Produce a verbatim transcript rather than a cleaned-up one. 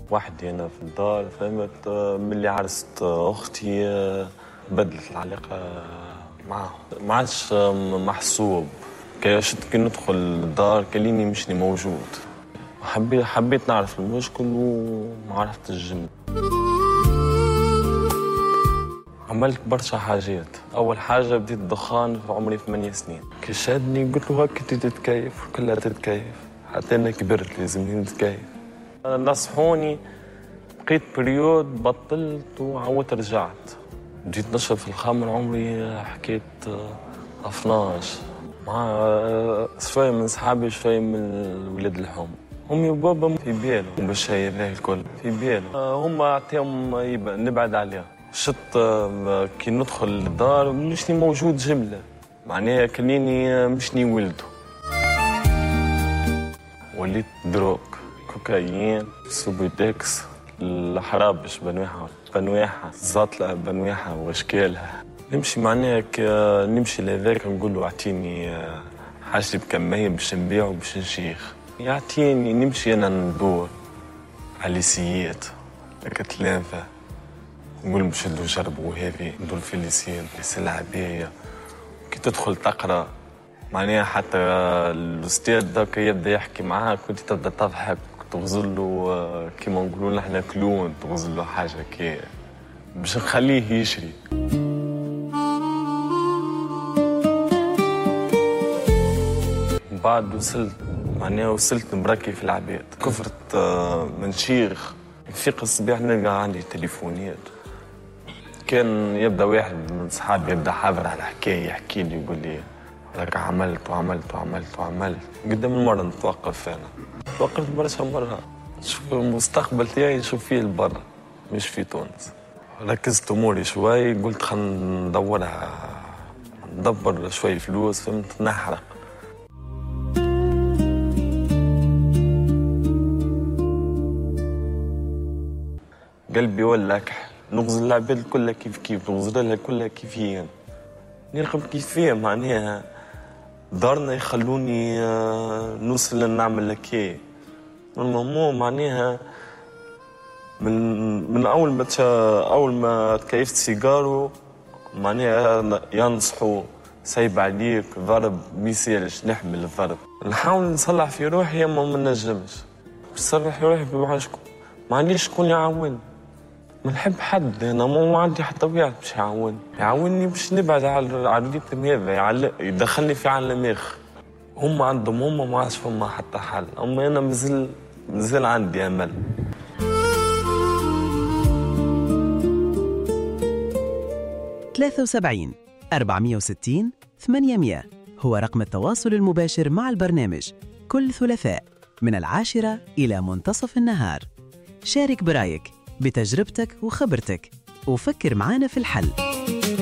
وحدي أنا في الدار، فهمت. ملي عرست أختي بدلت العلاقة معه، ما عادش محسوب. كي شفت كي ندخل الدار كليني مشني موجود. حبيت حبيت نعرف المشكل وما عرفت الجن. عملت برشا حاجات. أول حاجة بديت الدخان في عمري ثمانية سنين. كي شادني قلت له هكا تتكيف وكلها تتكيف، حتى أنا كبرت لازمني نتكيف. نصحوني، بقيت بريود بطلت وعاودت رجعت. بديت نشرب في الخمر عمري حكيت اثناش، مع شوية من صحابي شوية من ولاد الحوم. أمي وبابا في بالهم بالشيء هذا الكل في بالهم، هم عطيهم نبعد عليها. شت كي ندخل الدار مشني موجود جملة، معناها كنيني مشني ولده. وليت دروك، كوكايين، سوبوتكس، الحرابش بنواحها بنواحها، الزطلة بنواحها واشكالها. نمشي معناها نمشي لهذاك نقول له اعطيني حاجتي بكمية باش نبيعه باش نشيخ. يعطيني نمشي انا ندور على ليسيات هكا ثلاثة، نقول باش ندو جربوا هذه، ندور في ليسيان في العباية. كي تدخل تقرا معناها حتى الاستاذ ذاك يبدا يحكي معاك وانت تبدا تضحك، تغزل له كيما نقولوا نحن كلون، تغزل له حاجه كي باش نخليه يشري. بعد وصلت معناها وصلت مبركي في العباد، كفرت من شيخ. نفيق الصباح نلقى عندي تليفونات، كان يبدا واحد من صحابي يبدا حاضر على حكايه يحكي لي يقول لي لك عملت وعملت وعملت وعملت. قدام المرة نتوقف أنا توقفت برشا مرة، نشوف المستقبل تاعي نشوف فيه البر مش في تونس. ركزت أموري شوي، قلت خلينا ندورها ندبر شوي فلوس، فهمت، نحرق. قلبي ولا كحل، نغزل العباد كلها كيف كيف، نغزل لها كلها كيفيا، نرقب كيفيا. معناها دارنا يخلوني نوصل نعمل لكي المهم. معناها من من اول ما اول ما تكيفت سيجارو معناها ينصحوا سايب عليك ضرب ميسالش نحمل الضرب. نحاول نصلح في روحي اما ما نجمش. نصلح في روحي مع شكون؟ ما عنديش شكون يعاون، ما نحب حد انا، ما عندي حتى واحد باش يعاوني يعاوني باش نبعد على الريتم هذا، يدخلني في عالم اخر. هم عندهم هم ما عادش فما حتى حل، اما انا مازال مازال عندي امل. ثلاثة وسبعين أربعمئة وستين ثمانمئة هو رقم التواصل المباشر مع البرنامج كل ثلاثاء من العاشرة إلى منتصف النهار. شارك برأيك بتجربتك وخبرتك وفكر معانا في الحل.